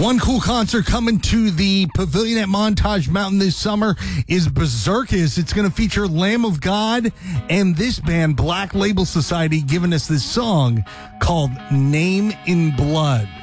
One cool concert coming to the Pavilion at Montage Mountain this summer is Berserkers. It's going to feature Lamb of God and this band, Black Label Society, giving us this song called Name in Blood.